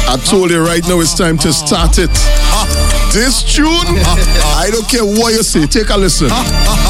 I told you right now it's time to start it. This tune, I don't care what you say. Take a listen.